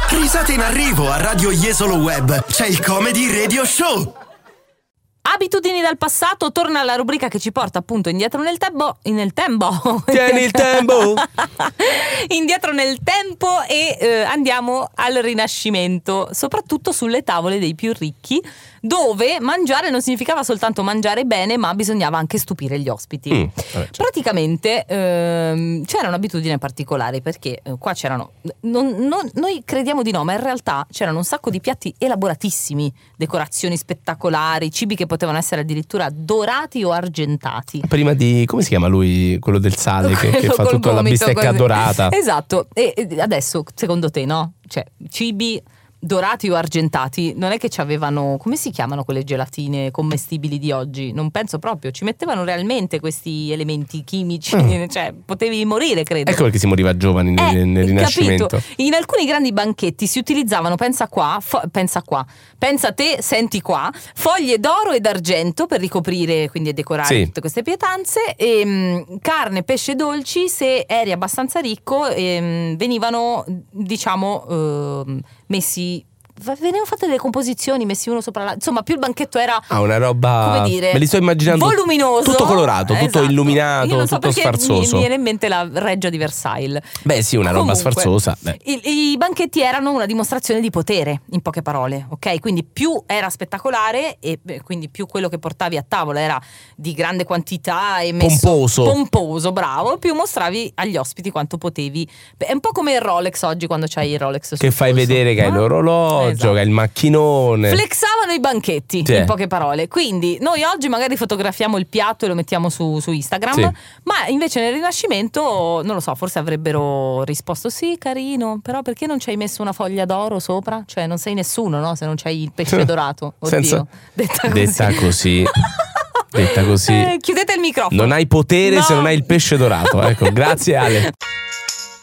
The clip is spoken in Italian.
Risate in arrivo a Radio Jesolo Web. C'è il Comedy Radio Show. Abitudini dal passato, torna alla rubrica che ci porta appunto indietro nel tempo. Tieni il tempo. Indietro nel tempo e andiamo al Rinascimento, soprattutto sulle tavole dei più ricchi, dove mangiare non significava soltanto mangiare bene, ma bisognava anche stupire gli ospiti. Praticamente c'era un'abitudine particolare, perché qua c'erano, noi crediamo di no, ma in realtà c'erano un sacco di piatti elaboratissimi, decorazioni spettacolari, cibi che potevano essere addirittura dorati o argentati. Prima di, come si chiama lui, quello del sale che fa tutta la bistecca così. dorata. Esatto. E adesso, secondo te, no? Cioè, cibi dorati o argentati, non è che ci avevano, come si chiamano quelle gelatine commestibili di oggi? Non penso proprio, ci mettevano realmente questi elementi chimici, cioè potevi morire, credo. Ecco perché si moriva giovani nel Rinascimento. Capito? In alcuni grandi banchetti si utilizzavano, pensa te, senti qua, foglie d'oro ed argento per ricoprire, quindi e decorare tutte queste pietanze, e carne, pesce, dolci, se eri abbastanza ricco, venivano, diciamo, messi, venivano fatte delle composizioni, messi uno sopra l'altro. Insomma, più il banchetto era una roba, come dire, me li sto immaginando, voluminoso, tutto colorato, tutto illuminato. Io non so, tutto sfarzoso. Mi viene in mente la reggia di Versailles. Beh sì, una roba sfarzosa. I banchetti erano una dimostrazione di potere, in poche parole, ok? Quindi più era spettacolare e quindi più quello che portavi a tavola era di grande quantità e pomposo, bravo, più mostravi agli ospiti quanto potevi. È un po' come il Rolex oggi, quando c'hai il Rolex che fai vedere che hai l'orologio, che hai il macchinone. Flexavano i banchetti, in poche parole. Quindi noi oggi magari fotografiamo il piatto e lo mettiamo su Instagram, ma invece nel Rinascimento, non lo so, forse avrebbero risposto sì, carino, però perché non ci hai messo una foglia d'oro sopra? Cioè non sei nessuno, no? Se non c'hai il pesce dorato. Oddio, detta così. Detta così. Chiudete il microfono. Non hai potere se non hai il pesce dorato. Ecco, grazie Ale.